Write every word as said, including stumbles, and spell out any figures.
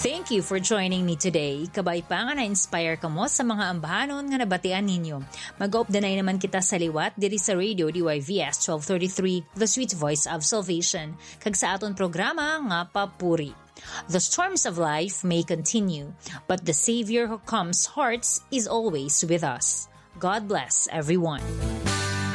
Thank you for joining me today. Kabay pa nga na-inspire ka mo sa mga ambahanon nga nabatian ninyo. Mag-updanay naman kita sa liwat diri sa radio D Y V S twelve thirty-three, The Sweet Voice of Salvation. Kag sa aton programa nga Papuri. The storms of life may continue, but the Savior who calms hearts is always with us. God bless everyone.